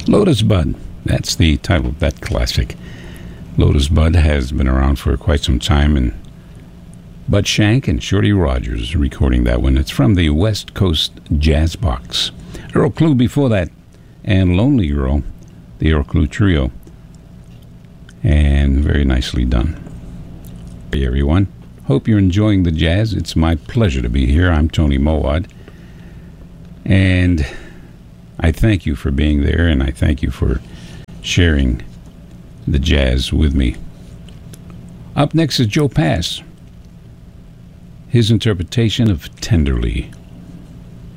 Lotus Bud. That's the title of that classic. Lotus Bud has been around for quite some time, and Bud Shank and Shorty Rogers recording that one. It's from the West Coast Jazz Box. Earl Klugh before that, and Lonely Girl, the Earl Klugh Trio. And very nicely done. Hey everyone, hope you're enjoying the jazz. It's my pleasure to be here. I'm Tony Mowat, and I thank you for being there, and I thank you for sharing the jazz with me. Up next is Joe Pass. His interpretation of Tenderly.